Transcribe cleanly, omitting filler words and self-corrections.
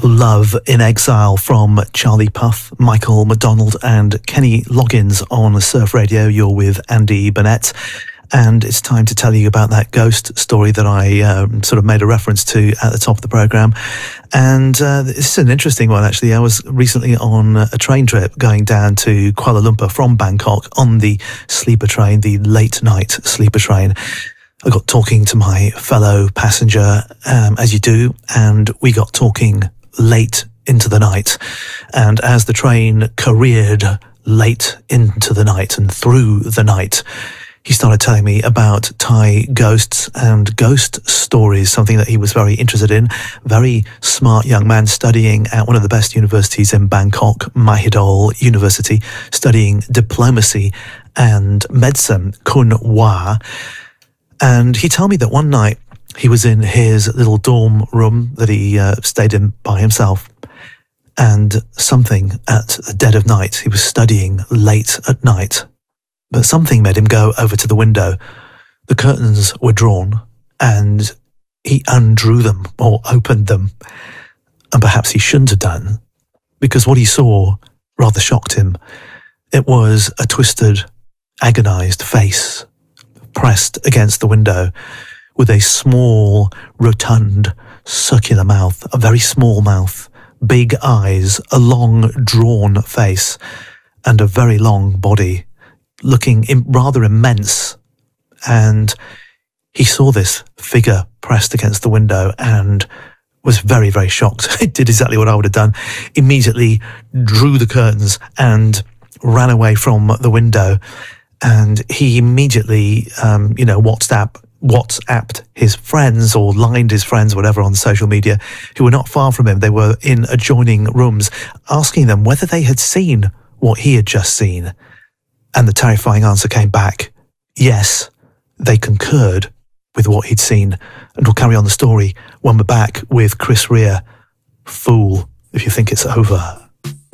Love in Exile from Charlie Puth, Michael McDonald and Kenny Loggins on Surf Radio. You're with Andy Burnett, and it's time to tell you about that ghost story that I sort of made a reference to at the top of the programme. And this is an interesting one, actually. I was recently on a train trip going down to Kuala Lumpur from Bangkok on the sleeper train, the late night sleeper train. I got talking to my fellow passenger, as you do, and we got talking late into the night. And as the train careered late into the night and through the night, he started telling me about Thai ghosts and ghost stories, something that he was very interested in. Very smart young man studying at one of the best universities in Bangkok, Mahidol University, studying diplomacy and medicine, Kun Wah. And he told me that one night he was in his little dorm room that he stayed in by himself, and something at the dead of night, he was studying late at night, but something made him go over to the window. The curtains were drawn and he undrew them or opened them, and perhaps he shouldn't have done, because what he saw rather shocked him. It was a twisted, agonized face pressed against the window, with a small, rotund, circular mouth, a very small mouth, big eyes, a long, drawn face, and a very long body, looking rather immense. And he saw this figure pressed against the window and was very, very shocked. It did exactly what I would have done. Immediately drew the curtains and ran away from the window. And he immediately, WhatsApped his friends or lined his friends, whatever, on social media, who were not far from him. They were in adjoining rooms, asking them whether they had seen what he had just seen. And the terrifying answer came back, yes, they concurred with what he'd seen. And we'll carry on the story when we're back with Chris Rea. Fool, if you think it's over.